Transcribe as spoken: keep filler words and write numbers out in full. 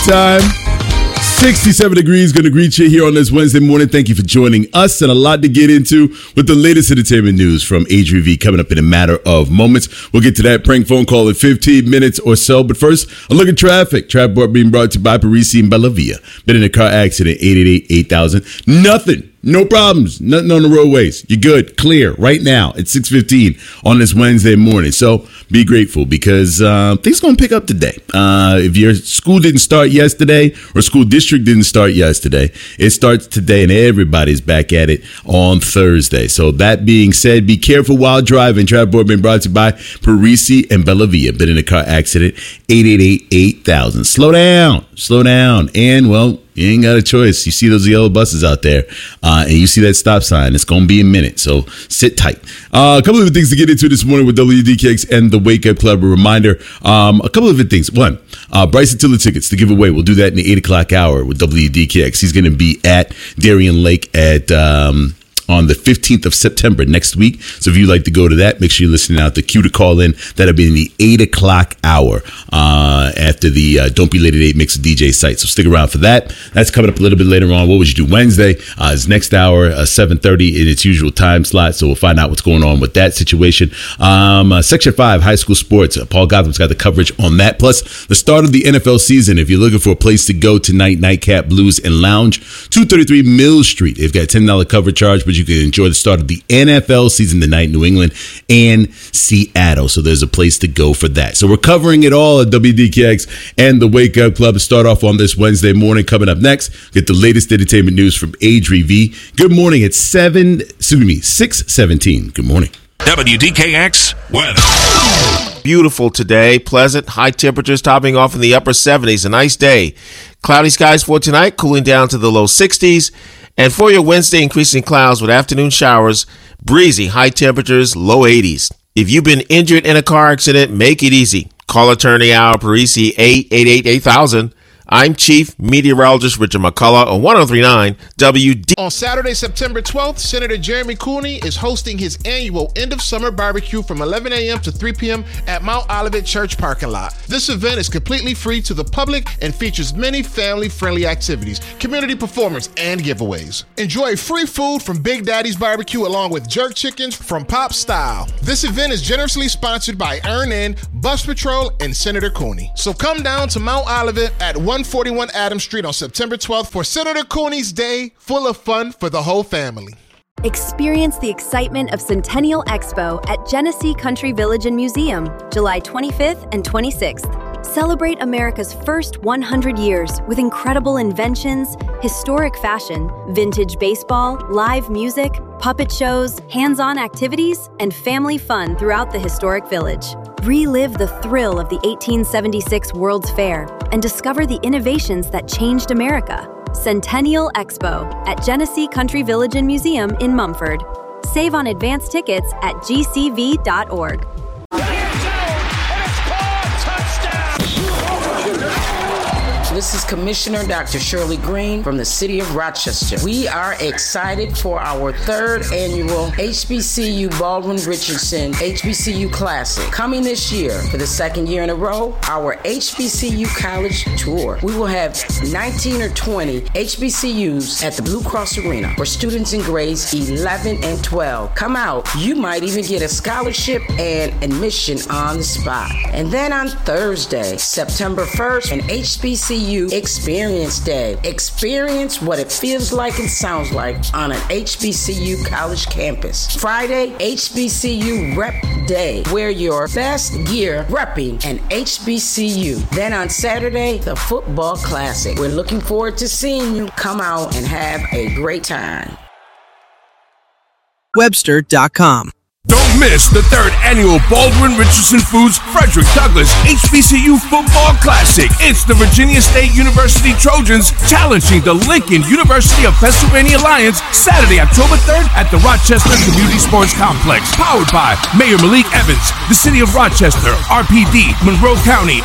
Time. sixty-seven degrees, going to greet you here on this Wednesday morning. Thank you for joining us, and a lot to get into with the latest entertainment news from Adri V coming up in a matter of moments. We'll get to that prank phone call in fifteen minutes or so. But first, a look at traffic. Traffic being brought to you by Parisi and Bellavia. Been in a car accident, eight eight eight, eight thousand. Nothing. No problems. Nothing on the roadways. You're good. Clear right now at six fifteen on this Wednesday morning. So be grateful because uh, things going to pick up today. Uh, if your school didn't start yesterday or school district didn't start yesterday, it starts today and everybody's back at it on Thursday. So that being said, be careful while driving. Traffic Board being brought to you by Parisi and Bellavia. Been in a car accident, eight eight eight, eight thousand. Slow down. Slow down. And, well, you ain't got a choice. You see those yellow buses out there, uh, and you see that stop sign. It's going to be a minute, so sit tight. Uh, a couple of things to get into this morning with W D K X and the Wake Up Club. A reminder, um, a couple of things. One, uh, Bryson Tiller tickets to give away. We'll do that in the eight o'clock hour with W D K X. He's going to be at Darien Lake at um, on the fifteenth of September next week. So if you'd like to go to that, make sure you're listening out. The cue to call in. That'll be in the eight o'clock hour uh, after the uh, Don't Be Late at eight Mix D J site. So stick around for that. That's coming up a little bit later on. What would you do Wednesday? Uh, is next hour, uh, seven thirty in its usual time slot. So we'll find out what's going on with that situation. Um, uh, Section five, high school sports. Uh, Paul Gotham's got the coverage on that. Plus the start of the N F L season. If you're looking for a place to go tonight, Nightcap Blues and Lounge, two thirty-three Mill Street. They've got a ten dollars cover charge, but you can enjoy the start of the N F L season tonight in New England and Seattle. So there's a place to go for that. So we're covering it all at W D K X and the Wake Up Club. Start off on this Wednesday morning. Coming up next, get the latest entertainment news from Adri V. Good morning. It's seven, excuse me, six seventeen. Good morning. W D K X weather. Beautiful today. Pleasant. High temperatures topping off in the upper seventies. A nice day. Cloudy skies for tonight, cooling down to the low sixties. And for your Wednesday, increasing clouds with afternoon showers, breezy, high temperatures, low eighties. If you've been injured in a car accident, make it easy. Call Attorney Al Parisi, eight eight eight, eight thousand. I'm Chief Meteorologist Richard McCullough on one oh three point nine W D. On Saturday, September twelfth, Senator Jeremy Cooney is hosting his annual end-of-summer barbecue from eleven a.m. to three p.m. at Mount Olivet Church parking lot. This event is completely free to the public and features many family-friendly activities, community performance, and giveaways. Enjoy free food from Big Daddy's Barbecue along with jerk chickens from Pop Style. This event is generously sponsored by Earn In, Bus Patrol, and Senator Cooney. So come down to Mount Olivet at one forty-one Adams Street on September twelfth for Senator Cooney's Day, full of fun for the whole family. Experience the excitement of Centennial Expo at Genesee Country Village and Museum, July twenty-fifth and twenty-sixth. Celebrate America's first one hundred years with incredible inventions, historic fashion, vintage baseball, live music, puppet shows, hands-on activities, and family fun throughout the historic village. Relive the thrill of the eighteen seventy-six World's Fair and discover the innovations that changed America. Centennial Expo at Genesee Country Village and Museum in Mumford. Save on advance tickets at g c v dot org. This is Commissioner Doctor Shirley Green from the City of Rochester. We are excited for our third annual H B C U Baldwin Richardson H B C U Classic. Coming this year for the second year in a row, our H B C U College Tour. We will have nineteen or twenty H B C Us at the Blue Cross Arena for students in grades eleven and twelve. Come out. You might even get a scholarship and admission on the spot. And then on Thursday, September first, an H B C U Experience Day. Experience what it feels like and sounds like on an H B C U college campus. Friday, H B C U Rep Day. Wear your best gear repping an H B C U. Then on Saturday, the Football Classic. We're looking forward to seeing you. Come out and have a great time. Webster dot com. Don't miss the third annual Baldwin Richardson Foods Frederick Douglass H B C U Football Classic. It's the Virginia State University Trojans challenging the Lincoln University of Pennsylvania Lions Saturday, October third at the Rochester Community Sports Complex. Powered by Mayor Malik Evans, the City of Rochester, R P D, Monroe County,